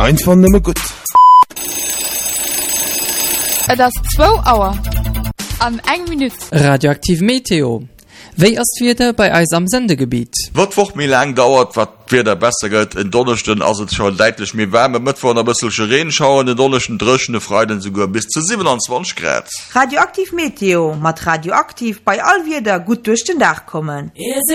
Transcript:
Einfach nimmer gut. Das 2 Auer an 1 Minute. Radioaktiv Meteo. Wéi ass wieder bei eis am Sendegebiet? Watwoch mir lang dauert, wat fir der besser gëtt in Donnerchten as schon deitlich mir wärme mit vor der bisselsche Reenschauen den donnerschen drschende Freuden sogar bis zu 27 Grad. Radioaktiv Meteo mat radioaktiv bei all wieder gut durch den Dach kommen.